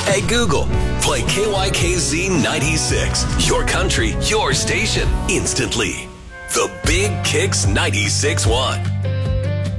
Hey Google, play KYKZ 96. Your country, your station, instantly. The Big Kicks 96.1.